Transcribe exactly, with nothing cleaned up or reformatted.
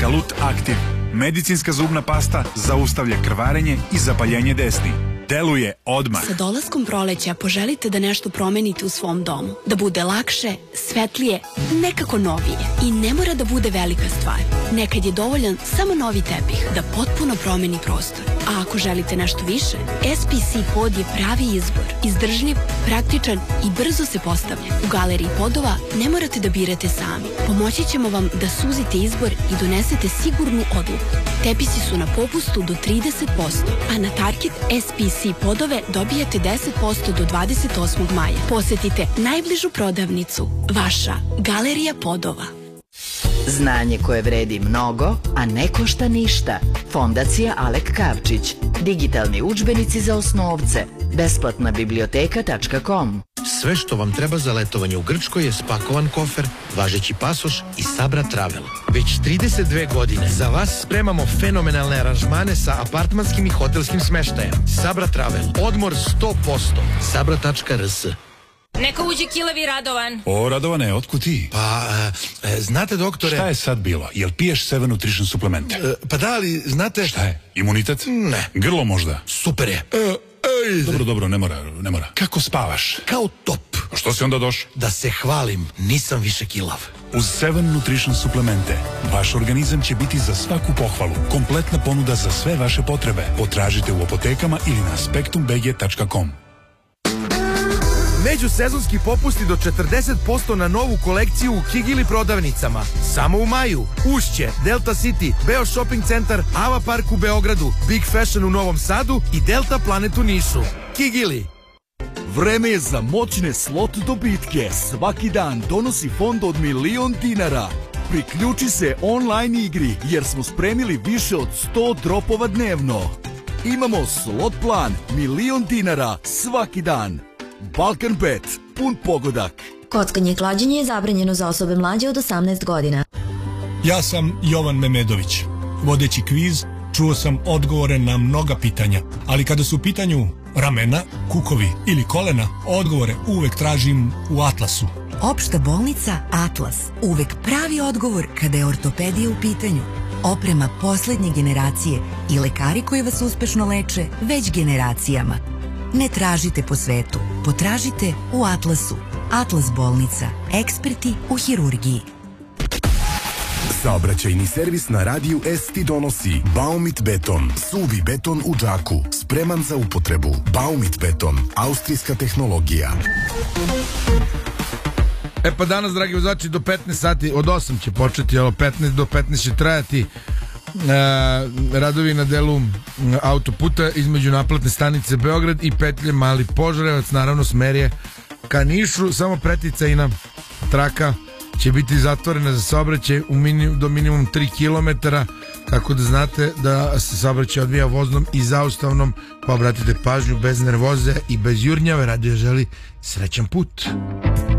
Kalut Aktiv. Medicinska zubna pasta zaustavlja krvarenje i zapaljenje desni. Deluje odmah. Sa dolaskom proleća poželite da nešto promenite u svom domu. Da bude lakše, svetlije, nekako novije. I ne mora da bude velika stvar. Nekad je dovoljan samo novi tepih da potpuno promeni prostor. A ako želite nešto više, S P C pod je pravi izbor. Izdržljiv, praktičan i brzo se postavlja. U Galeriji podova ne morate da birate sami. Pomoći ćemo vam da suzite izbor i donesete sigurnu odluku. Tepisi su na popustu do trideset posto, a na Target S P C podove dobijate deset posto do dvadeset osmog maja. Posetite najbližu prodavnicu. Vaša Galerija podova. Znanje koje vredi mnogo, a ne košta ništa. Fondacija Alek Kavčić. Digitalni udžbenici za osnovce. Besplatna biblioteka tačka com. Sve što vam treba za letovanje u Grčkoj je spakovan kofer, važeći pasoš i Sabra Travel. Već trideset dve godine za vas spremamo fenomenalne aranžmane sa apartmanskim i hotelskim smeštajem. Sabra Travel. Odmor sto posto. sabra tačka r s. Neka uđe kilavi Radovan. O, Radovane, otkud ti? Pa, e, znate doktore... Šta je sad bilo? Jel piješ Seven Nutrition suplemente? E, pa da, ali znate... Šta je? Imunitet? Ne. Grlo možda? Super je. E, ej. Dobro, dobro, ne mora, ne mora. Kako spavaš? Kao top. A što si onda došao? Da se hvalim, nisam više kilav. Uz Seven Nutrition suplemente, vaš organizam će biti za svaku pohvalu. Kompletna ponuda za sve vaše potrebe. Potražite u apotekama ili na spektrum b g tačka com. Međusezonski popusti do četrdeset posto na novu kolekciju u Kigili prodavnicama. Samo u maju. Ušće, Delta City, Beo Shopping Centar, Ava Park u Beogradu, Big Fashion u Novom Sadu i Delta Planet u Nišu. Kigili. Vreme je za moćne slot dobitke. Svaki dan donosi fond od milion dinara. Priključi se online igri jer smo spremili više od sto dropova dnevno. Imamo slot plan, milion dinara svaki dan. Balkan Bet, pun pogodak. Kockanje i klađenje je zabranjeno za osobe mlađe od osamnaest godina. Ja sam Jovan Memedović. Vodeći kviz, čuo sam odgovore na mnoga pitanja, ali kada su u pitanju ramena, kukovi ili kolena, odgovore uvek tražim u Atlasu. Opšta bolnica Atlas. Uvek pravi odgovor kada je ortopedija u pitanju. Oprema poslednje generacije i lekari koji vas uspešno leče već generacijama. Ne tražite po svetu, potražite u Atlasu. Atlas bolnica, eksperti u hirurgiji. Saobraćajni servis na radiju S ti donosi Baumit beton, suvi beton u džaku, spreman za upotrebu. Baumit beton, austrijska tehnologija. E pa danas, dragi vozači, do petnaest sati, od osam će početi, ali petnaest do petnaest će trajati E, radovi na delu autoputa između naplatne stanice Beograd i petlje Mali Požarevac, naravno smer je ka Nišu, samo preticajna traka će biti zatvorena za saobraćaj u minim, do minimum tri kilometra, tako da znate da se saobraćaj odvija voznom i zaustavnom, pa obratite pažnju, bez nervoze i bez jurnjave. Radio želi srećan put.